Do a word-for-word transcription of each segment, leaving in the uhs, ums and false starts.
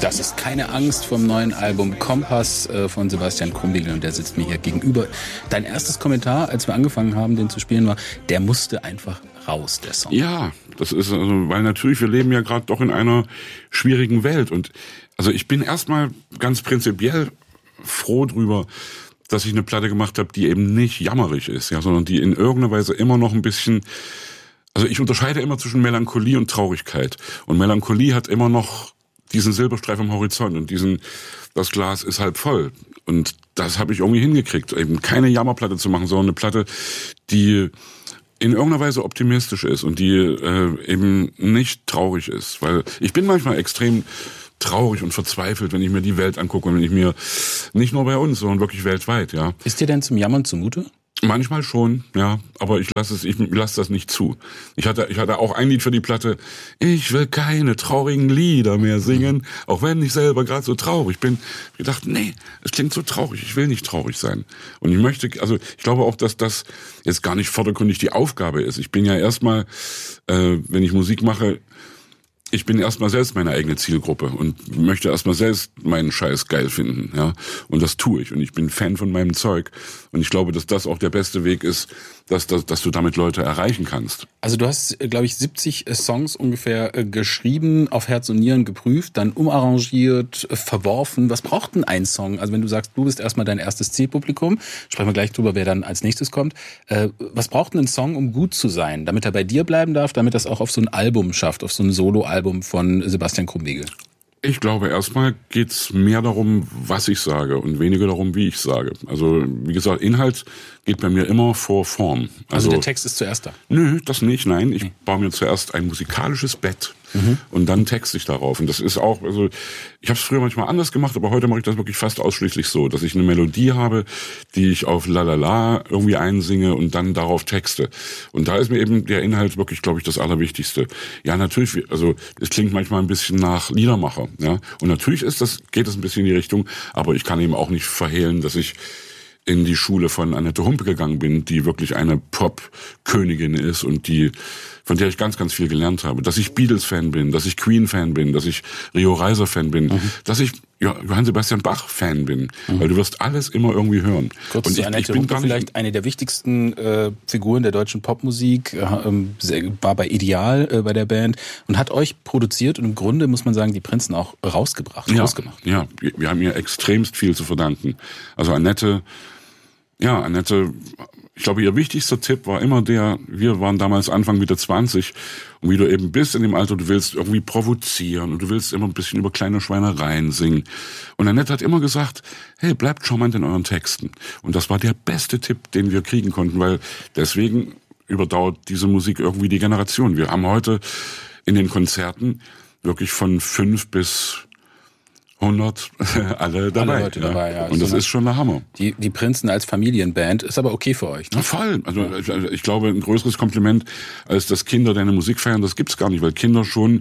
Das ist keine Angst vom neuen Album Kompass äh, von Sebastian Krumbiegel und der sitzt mir hier gegenüber. Dein erstes Kommentar, als wir angefangen haben, den zu spielen, war, der musste einfach raus, der Song. Ja, das ist, also, weil natürlich, wir leben ja gerade doch in einer schwierigen Welt und also ich bin erstmal ganz prinzipiell froh drüber, dass ich eine Platte gemacht habe, die eben nicht jammerig ist, ja, sondern die in irgendeiner Weise immer noch ein bisschen, also ich unterscheide immer zwischen Melancholie und Traurigkeit und Melancholie hat immer noch diesen Silberstreif am Horizont und diesen, das Glas ist halb voll. Und das habe ich irgendwie hingekriegt, eben keine Jammerplatte zu machen, sondern eine Platte, die in irgendeiner Weise optimistisch ist und die äh, eben nicht traurig ist. Weil ich bin manchmal extrem traurig und verzweifelt, wenn ich mir die Welt angucke und wenn ich mir, nicht nur bei uns, sondern wirklich weltweit, ja. Ist dir denn zum Jammern zumute? Manchmal schon, ja, aber ich lasse es, ich lasse das nicht zu. Ich hatte, ich hatte auch ein Lied für die Platte. Ich will keine traurigen Lieder mehr singen, auch wenn ich selber gerade so traurig bin. Ich dachte, nee, es klingt so traurig. Ich will nicht traurig sein. Und ich möchte, also ich glaube auch, dass das jetzt gar nicht vordergründig die Aufgabe ist. Ich bin ja erstmal, äh, wenn ich Musik mache, ich bin erstmal selbst meine eigene Zielgruppe und möchte erstmal selbst meinen Scheiß geil finden, ja. Und das tue ich. Und ich bin Fan von meinem Zeug. Und ich glaube, dass das auch der beste Weg ist, dass, dass, dass du damit Leute erreichen kannst. Also du hast, glaube ich, siebzig Songs ungefähr geschrieben, auf Herz und Nieren geprüft, dann umarrangiert, verworfen. Was braucht denn ein Song? Also wenn du sagst, du bist erstmal dein erstes Zielpublikum, sprechen wir gleich drüber, wer dann als nächstes kommt. Was braucht denn ein Song, um gut zu sein? Damit er bei dir bleiben darf, damit das auch auf so ein Album schafft, auf so ein Solo-Album von Sebastian Krumbiegel? Ich glaube, erstmal geht's mehr darum, was ich sage und weniger darum, wie ich sage. Also, wie gesagt, Inhalt geht bei mir immer vor Form. Also, also der Text ist zuerst da? Nö, das nicht, nein. Ich nee. baue mir zuerst ein musikalisches Bett mhm. und dann texte ich darauf. Und das ist auch, also ich habe es früher manchmal anders gemacht, aber heute mache ich das wirklich fast ausschließlich so, dass ich eine Melodie habe, die ich auf Lalala irgendwie einsinge und dann darauf texte. Und da ist mir eben der Inhalt wirklich, glaube ich, das Allerwichtigste. Ja, natürlich, also es klingt manchmal ein bisschen nach Liedermacher, ja. Und natürlich ist das, geht das ein bisschen in die Richtung, aber ich kann eben auch nicht verhehlen, dass ich in die Schule von Annette Humpe gegangen bin, die wirklich eine Pop-Königin ist und die, von der ich ganz, ganz viel gelernt habe. Dass ich Beatles-Fan bin, dass ich Queen-Fan bin, dass ich Rio Reiser-Fan bin, mhm. dass ich Johann Sebastian Bach-Fan bin. Mhm. Weil du wirst alles immer irgendwie hören. Kurz und ich, Annette ich bin Humpe, vielleicht eine der wichtigsten äh, Figuren der deutschen Popmusik, äh, war bei Ideal äh, bei der Band und hat euch produziert und im Grunde, muss man sagen, die Prinzen auch rausgebracht, ja, rausgemacht. Ja, wir, wir haben ihr extremst viel zu verdanken. Also Annette, ja, Annette, ich glaube, ihr wichtigster Tipp war immer der, wir waren damals Anfang Mitte zwanzig und wie du eben bist in dem Alter, du willst irgendwie provozieren und du willst immer ein bisschen über kleine Schweinereien singen. Und Annette hat immer gesagt, hey, bleibt charmant in euren Texten. Und das war der beste Tipp, den wir kriegen konnten, weil deswegen überdauert diese Musik irgendwie die Generation. Wir haben heute in den Konzerten wirklich von fünf bis hundert alle dabei. Alle Leute ja. dabei, ja. Und das ist schon der Hammer. Die, die Prinzen als Familienband ist aber okay für euch, ne? Na, voll. Also ja. Ich glaube, ein größeres Kompliment, als dass Kinder deine Musik feiern, das gibt's gar nicht, weil Kinder schon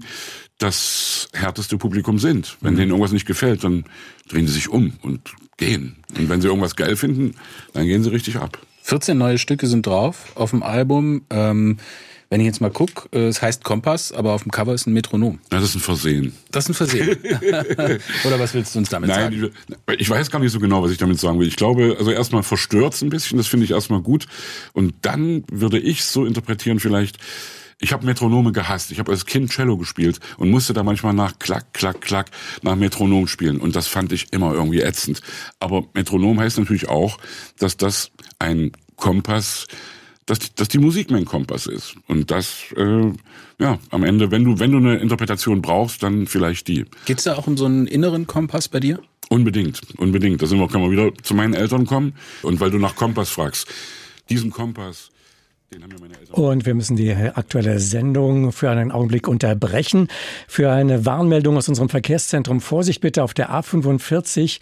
das härteste Publikum sind. Wenn mhm. denen irgendwas nicht gefällt, dann drehen sie sich um und gehen. Und wenn sie irgendwas geil finden, dann gehen sie richtig ab. vierzehn neue Stücke sind drauf auf dem Album. Ähm, Wenn ich jetzt mal gucke, es heißt Kompass, aber auf dem Cover ist ein Metronom. Ja, das ist ein Versehen. Das ist ein Versehen. Oder was willst du uns damit Nein, sagen? Ich, ich weiß gar nicht so genau, was ich damit sagen will. Ich glaube, also erstmal verstört's ein bisschen, das finde ich erstmal gut. Und dann würde ich so interpretieren vielleicht, ich habe Metronome gehasst. Ich habe als Kind Cello gespielt und musste da manchmal nach Klack, Klack, Klack nach Metronom spielen. Und das fand ich immer irgendwie ätzend. Aber Metronom heißt natürlich auch, dass das ein Kompass dass, dass die Musik mein Kompass ist. Und das, äh, ja, am Ende, wenn du, wenn du eine Interpretation brauchst, dann vielleicht die. Geht's da auch um so einen inneren Kompass bei dir? Unbedingt, unbedingt. Da sind wir, können wir wieder zu meinen Eltern kommen. Und weil du nach Kompass fragst, diesen Kompass, den haben ja meine Eltern. Und wir müssen die aktuelle Sendung für einen Augenblick unterbrechen. Für eine Warnmeldung aus unserem Verkehrszentrum. Vorsicht bitte auf der A fünfundvierzig.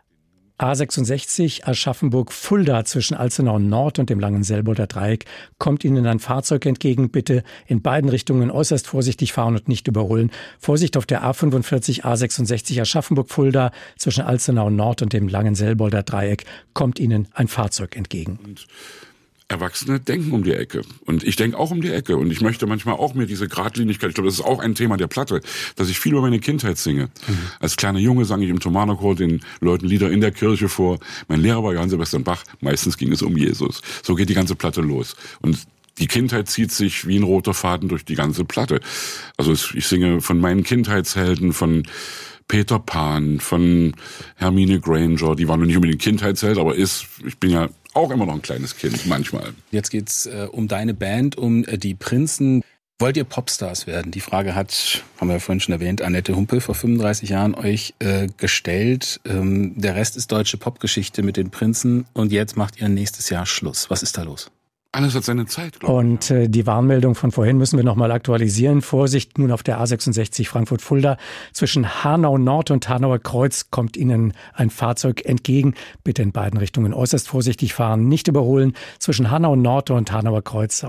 A sechsundsechzig Aschaffenburg-Fulda zwischen Alzenau Nord und dem Langenselboder Dreieck kommt Ihnen ein Fahrzeug entgegen. Bitte in beiden Richtungen äußerst vorsichtig fahren und nicht überholen. Vorsicht auf der A fünfundvierzig A sechsundsechzig Aschaffenburg-Fulda zwischen Alzenau Nord und dem Langenselboder Dreieck kommt Ihnen ein Fahrzeug entgegen. Und Erwachsene denken um die Ecke. Und ich denke auch um die Ecke. Und ich möchte manchmal auch mir diese Gradlinigkeit, ich glaube, das ist auch ein Thema der Platte, dass ich viel über meine Kindheit singe. Mhm. Als kleiner Junge sang ich im Thomanerchor den Leuten Lieder in der Kirche vor. Mein Lehrer war Johann Sebastian Bach. Meistens ging es um Jesus. So geht die ganze Platte los. Und die Kindheit zieht sich wie ein roter Faden durch die ganze Platte. Also ich singe von meinen Kindheitshelden, von Peter Pan, von Hermine Granger. Die waren noch nicht unbedingt Kindheitsheld, aber ist, ich bin ja auch immer noch ein kleines Kind, manchmal. Jetzt geht's äh, um deine Band, um äh, die Prinzen. Wollt ihr Popstars werden? Die Frage hat, haben wir ja vorhin schon erwähnt, Annette Humpe vor fünfunddreißig Jahren euch äh, gestellt. Ähm, der Rest ist deutsche Popgeschichte mit den Prinzen und jetzt macht ihr nächstes Jahr Schluss. Was ist da los? Alles hat seine Zeit, glaube ich. Und äh, die Warnmeldung von vorhin müssen wir nochmal aktualisieren. Vorsicht, nun auf der A sechsundsechzig Frankfurt-Fulda. Zwischen Hanau Nord und Hanauer Kreuz kommt Ihnen ein Fahrzeug entgegen. Bitte in beiden Richtungen äußerst vorsichtig fahren, nicht überholen. Zwischen Hanau Nord und Hanauer Kreuz